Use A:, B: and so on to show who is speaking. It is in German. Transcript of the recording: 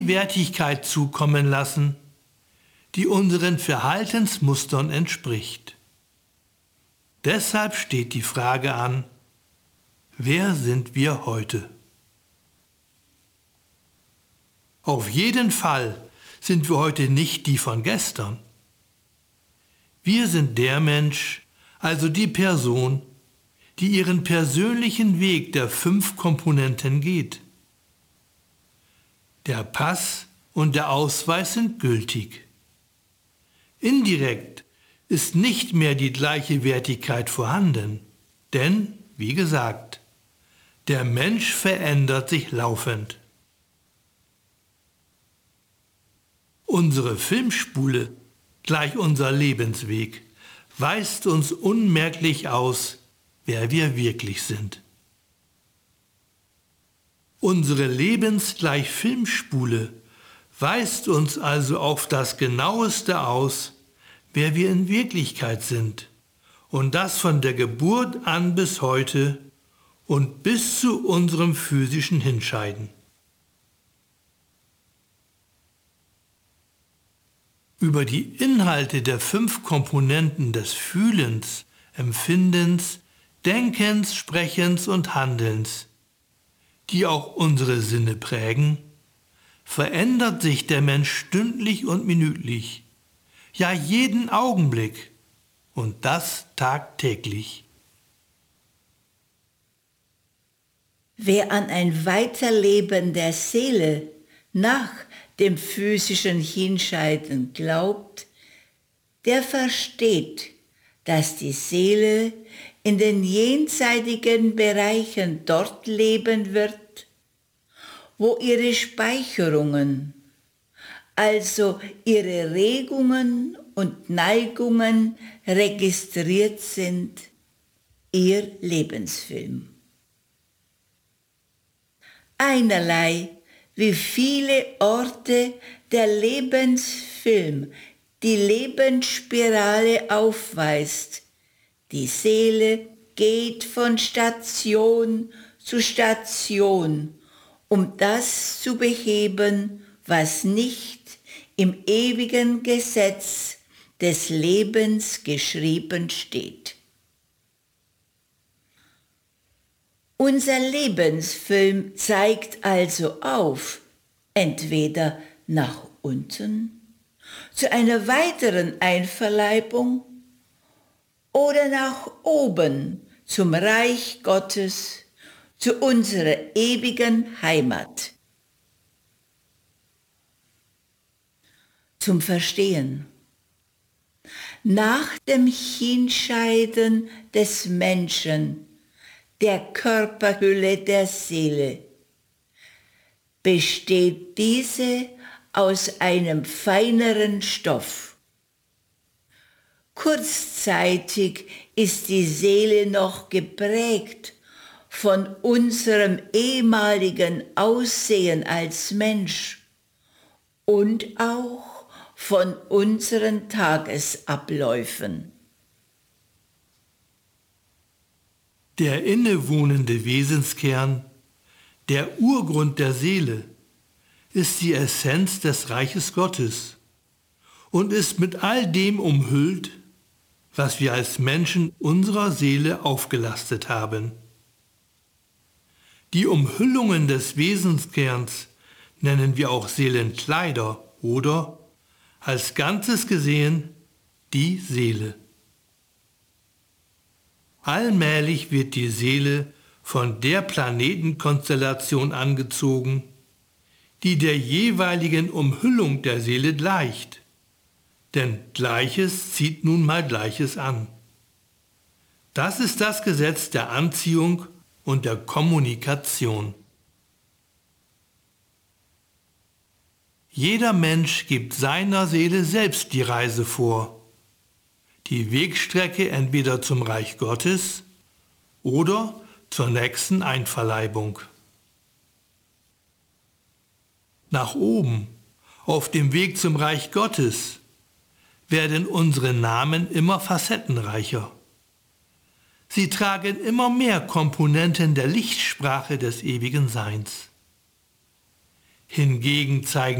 A: Wertigkeit zukommen lassen, die unseren Verhaltensmustern entspricht. Deshalb steht die Frage an: Wer sind wir heute? Auf jeden Fall sind wir heute nicht die von gestern. Wir sind der Mensch, also die Person, die ihren persönlichen Weg der 5 Komponenten geht. Der Pass und der Ausweis sind gültig. Indirekt ist nicht mehr die gleiche Wertigkeit vorhanden, denn, wie gesagt, der Mensch verändert sich laufend. Unsere Filmspule, gleich unser Lebensweg, weist uns unmerklich aus, wer wir wirklich sind. Unsere lebensgleich Filmspule weist uns also auf das Genaueste aus, wer wir in Wirklichkeit sind, und das von der Geburt an bis heute und bis zu unserem physischen Hinscheiden. Über die Inhalte der 5 Komponenten des Fühlens, Empfindens, Denkens, Sprechens und Handelns, die auch unsere Sinne prägen, verändert sich der Mensch stündlich und minütlich, ja jeden Augenblick, und das tagtäglich.
B: Wer an ein Weiterleben der Seele nach dem physischen Hinscheiden glaubt, der versteht, dass die Seele in den jenseitigen Bereichen dort leben wird, wo ihre Speicherungen, also ihre Regungen und Neigungen registriert sind, ihr Lebensfilm. Einerlei, wie viele Orte der Lebensfilm die Lebensspirale aufweist. Die Seele geht von Station zu Station, um das zu beheben, was nicht im ewigen Gesetz des Lebens geschrieben steht. Unser Lebensfilm zeigt also auf, entweder nach unten, zu einer weiteren Einverleibung, oder nach oben, zum Reich Gottes, zu unserer ewigen Heimat. Zum Verstehen. Nach dem Hinscheiden des Menschen, der Körperhülle der Seele, besteht diese aus einem feineren Stoff. Kurzzeitig ist die Seele noch geprägt von unserem ehemaligen Aussehen als Mensch und auch von unseren Tagesabläufen.
A: Der innewohnende Wesenskern, der Urgrund der Seele, ist die Essenz des Reiches Gottes und ist mit all dem umhüllt, was wir als Menschen unserer Seele aufgelastet haben. Die Umhüllungen des Wesenskerns nennen wir auch Seelenkleider oder, als Ganzes gesehen, die Seele. Allmählich wird die Seele von der Planetenkonstellation angezogen, die der jeweiligen Umhüllung der Seele gleicht. Denn Gleiches zieht nun mal Gleiches an. Das ist das Gesetz der Anziehung und der Kommunikation. Jeder Mensch gibt seiner Seele selbst die Reise vor. Die Wegstrecke entweder zum Reich Gottes oder zur nächsten Einverleibung. Nach oben, auf dem Weg zum Reich Gottes, werden unsere Namen immer facettenreicher. Sie tragen immer mehr Komponenten der Lichtsprache des ewigen Seins. Hingegen zeigen